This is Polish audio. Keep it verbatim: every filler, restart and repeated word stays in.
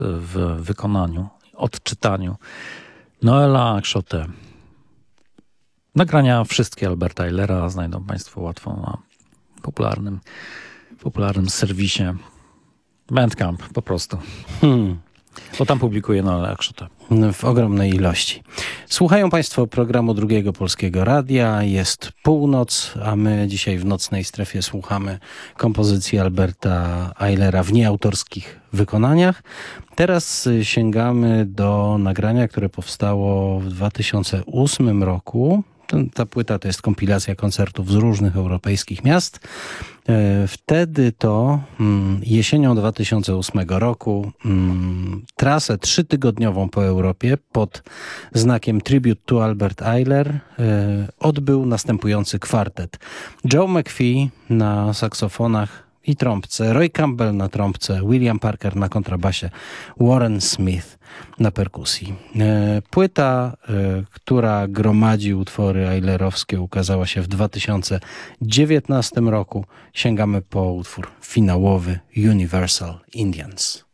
w wykonaniu, odczytaniu Noela Axote. Nagrania wszystkie Alberta Eilera znajdą Państwo łatwo na popularnym, popularnym serwisie Bandcamp po prostu. Hmm. Bo tam publikuje Noela Axote. W ogromnej ilości. Słuchają Państwo programu Drugiego Polskiego Radia. Jest północ, a my dzisiaj w Nocnej Strefie słuchamy kompozycji Alberta Eilera w nieautorskich wykonaniach. Teraz sięgamy do nagrania, które powstało w dwa tysiące ósmym roku. Ta płyta to jest kompilacja koncertów z różnych europejskich miast. Wtedy to jesienią dwa tysiące ósmego roku trasę trzytygodniową po Europie pod znakiem Tribute to Albert Eiler odbył następujący kwartet. Joe McPhee na saksofonach i trąbce, Roy Campbell na trąbce, William Parker na kontrabasie, Warren Smith na perkusji. Płyta, która gromadzi utwory eilerowskie, ukazała się w dwa tysiące dziewiętnastym roku. Sięgamy po utwór finałowy Universal Indians.